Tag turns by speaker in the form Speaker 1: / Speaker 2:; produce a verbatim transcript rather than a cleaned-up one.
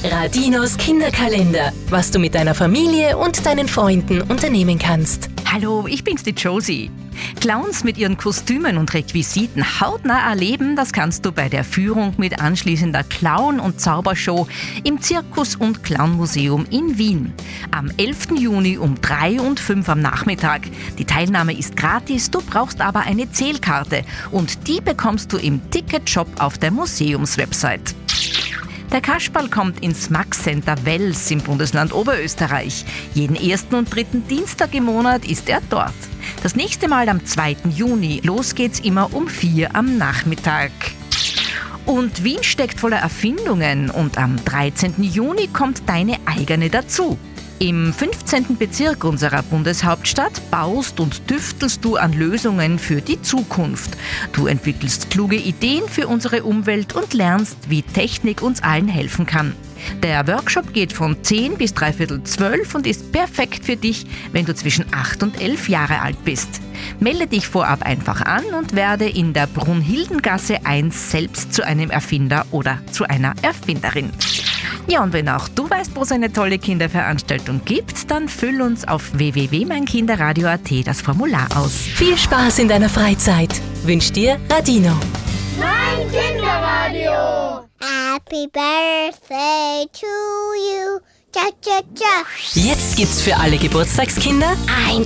Speaker 1: Radinos Kinderkalender, was du mit deiner Familie und deinen Freunden unternehmen kannst.
Speaker 2: Hallo, ich bin's, die Josie. Clowns mit ihren Kostümen und Requisiten hautnah erleben, das kannst du bei der Führung mit anschließender Clown- und Zaubershow im Zirkus- und Clownmuseum in Wien. Am elften Juni um drei und fünf am Nachmittag. Die Teilnahme ist gratis, du brauchst aber eine Zählkarte und die bekommst du im Ticketshop auf der Museumswebsite. Der Kasperl kommt ins Max Center Wels im Bundesland Oberösterreich. Jeden ersten und dritten Dienstag im Monat ist er dort. Das nächste Mal am zweiten Juni. Los geht's immer um vier am Nachmittag. Und Wien steckt voller Erfindungen und am dreizehnten Juni kommt deine eigene dazu. Im fünfzehnten Bezirk unserer Bundeshauptstadt baust und tüftelst du an Lösungen für die Zukunft. Du entwickelst kluge Ideen für unsere Umwelt und lernst, wie Technik uns allen helfen kann. Der Workshop geht von zehn bis dreiviertel zwölf und ist perfekt für dich, wenn du zwischen acht und elf Jahre alt bist. Melde dich vorab einfach an und werde in der Brunhildengasse eins selbst zu einem Erfinder oder zu einer Erfinderin. Ja, und wenn auch du weißt, wo es eine tolle Kinderveranstaltung gibt, dann füll uns auf w w w punkt mein kinderradio punkt a t das Formular aus.
Speaker 1: Viel Spaß in deiner Freizeit. Wünscht dir Radino.
Speaker 3: Mein Kinderradio. Happy Birthday to you. Cha cha cha.
Speaker 1: Jetzt gibt's für alle Geburtstagskinder ein